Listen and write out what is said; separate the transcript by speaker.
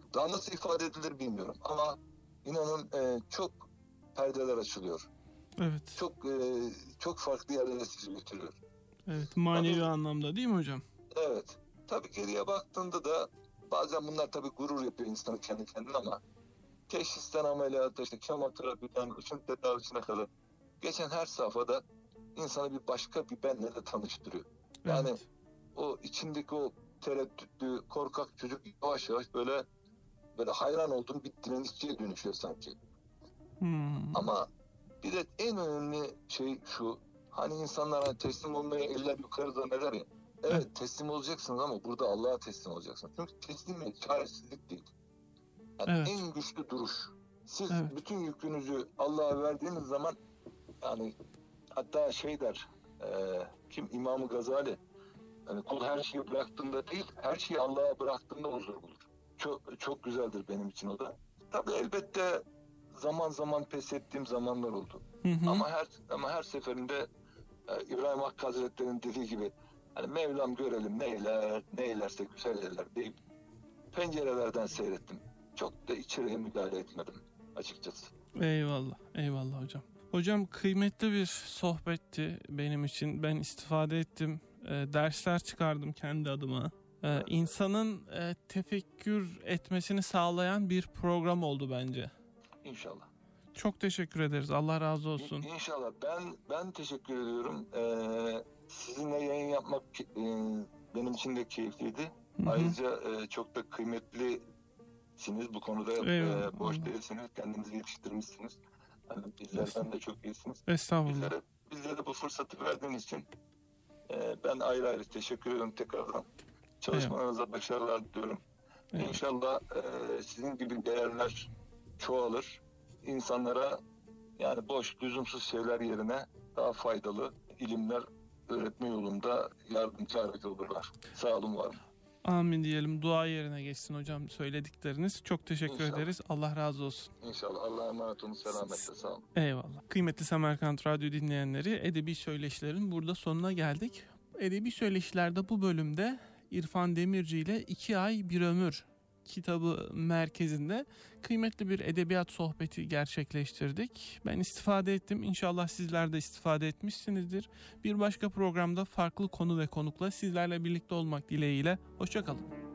Speaker 1: Daha nasıl ifade edilir bilmiyorum ama inanın çok perdeler açılıyor.
Speaker 2: Evet.
Speaker 1: Çok farklı yerlere sizi götürüyor.
Speaker 2: Evet, manevi
Speaker 1: tabii,
Speaker 2: anlamda değil mi hocam?
Speaker 1: Evet. Tabii geriye baktığında da bazen bunlar tabii gurur yapıyor insanı kendi kendine ama teşhisten ameliyata, işte kemoterapiden ışın tedavisine kadar geçen her safhada insanı başka bir benle de tanıştırıyor. Yani
Speaker 2: Evet.
Speaker 1: o içindeki o tereddütlü, korkak çocuk yavaş yavaş böyle hayran olduğum bir direnişçiye dönüşüyor sanki. Ama bir de en önemli şey şu, hani insanlar teslim olmaya eller yukarı zanneder ya. Evet, teslim olacaksınız ama burada Allah'a teslim olacaksınız. Çünkü teslimiyet çaresizlik değil. Yani
Speaker 2: Evet.
Speaker 1: en güçlü duruş. Siz
Speaker 2: Evet.
Speaker 1: bütün yükünüzü Allah'a verdiğiniz zaman, yani hatta der kim, İmam-ı Gazali, yani kul her şeyi bıraktığında değil, her şeyi Allah'a bıraktığında huzur bulur. Çok güzeldir benim için o da. Tabii elbette zaman zaman pes ettiğim zamanlar oldu. Ama her seferinde İbrahim Hakkı Hazretleri'nin dediği gibi, hani Mevlam görelim ne eylerse güzel eyler deyip pencerelerden seyrettim. Çok da içeriye müdahale etmedim açıkçası.
Speaker 2: Eyvallah hocam. Hocam, kıymetli bir sohbetti benim için. Ben istifade ettim. Dersler çıkardım kendi adıma. İnsanın tefekkür etmesini sağlayan bir program oldu bence.
Speaker 1: İnşallah.
Speaker 2: Çok teşekkür ederiz. Allah razı olsun.
Speaker 1: İnşallah. Ben teşekkür ediyorum. Sizinle yayın yapmak benim için de keyifliydi. Ayrıca çok da kıymetlisiniz bu konuda. Boş değilsiniz. Kendinizi yetiştirmişsiniz. Yani bizlerden de çok iyisiniz.
Speaker 2: Estağfurullah.
Speaker 1: Bizlere bu fırsatı verdiğiniz için ben ayrı ayrı teşekkür ediyorum tekrardan. Çalışmalarınıza başarılar diliyorum. İnşallah sizin gibi değerler çoğalır. İnsanlara yani boş, lüzumsuz şeyler yerine daha faydalı ilimler öğretme yolunda yardımcı olurlar. Sağ olun, var olun.
Speaker 2: Amin diyelim. Dua yerine geçsin hocam söyledikleriniz. Çok teşekkür ederiz. Allah razı olsun.
Speaker 1: İnşallah. Allah'a emanet olun. Selametle. Sağ olun.
Speaker 2: Eyvallah. Kıymetli Semerkant Radyo dinleyenleri, Edebi Söyleşilerin burada sonuna geldik. Edebi Söyleşiler'de bu bölümde İrfan Demirci ile 2 Ay Bir Ömür kitabı merkezinde kıymetli bir edebiyat sohbeti gerçekleştirdik. Ben istifade ettim. İnşallah sizler de istifade etmişsinizdir. Bir başka programda farklı konu ve konukla sizlerle birlikte olmak dileğiyle. Hoşça kalın.